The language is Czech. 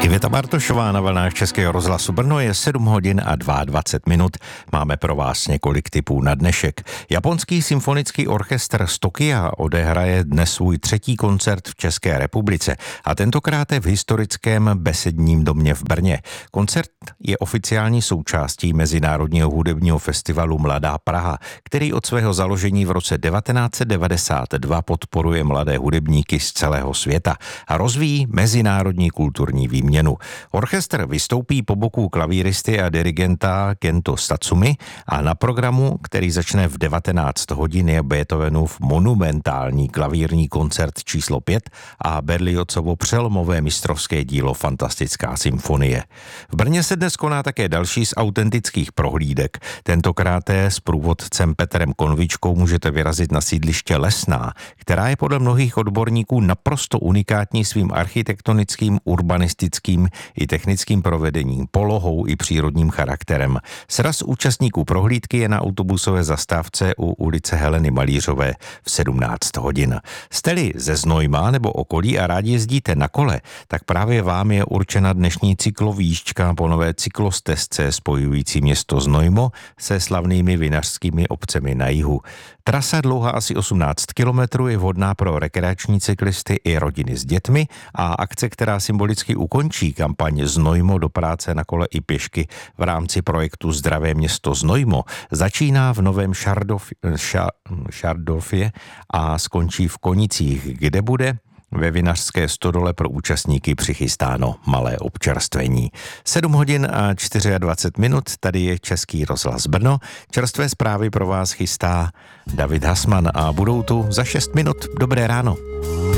Iveta Bartošová na vlnách Českého rozhlasu Brno, je 7 hodin a 22 minut. Máme pro vás několik tipů na dnešek. Japonský symfonický orchestr z Tokia odehraje dnes svůj 3. koncert v České republice a tentokrát v historickém Besedním domě v Brně. Koncert je oficiální součástí Mezinárodního hudebního festivalu Mladá Praha, který od svého založení v roce 1992 podporuje mladé hudebníky z celého světa a rozvíjí mezinárodní kulturní výměnu. Orchestr vystoupí po boku klavíristy a dirigenta Kento Satsumi a na programu, který začne v 19 hodin, je Beethovenův monumentální klavírní koncert číslo 5 a Berliozovo přelomové mistrovské dílo Fantastická symfonie. V Brně se dnes koná také další z autentických prohlídek. Tentokrát s průvodcem Petrem Konvičkou můžete vyrazit na sídliště Lesná, která je podle mnohých odborníků naprosto unikátní svým architektonickým, urbanistickým i technickým provedením, polohou i přírodním charakterem. Sraz účastníků prohlídky je na autobusové zastávce u ulice Heleny Malířové v 17 hodin. Jste-li ze Znojma nebo okolí a rádi jezdíte na kole, tak právě vám je určena dnešní cyklovýšťka po nové cyklostezce spojující město Znojmo se slavnými vinařskými obcemi na jihu. Trasa dlouhá asi 18 kilometrů je vhodná pro rekreační cyklisty i rodiny s dětmi a akce, která symbolicky ukončí kampaň Znojmo do práce na kole i pěšky v rámci projektu Zdravé město Znojmo, začíná v Novém Šardorfě a skončí v Konicích, kde bude ve vinařské stodole pro účastníky přichystáno malé občerstvení. 7 hodin a 24 minut, tady je Český rozhlas Brno. Čerstvé zprávy pro vás chystá David Hasman a budou tu za 6 minut. Dobré ráno.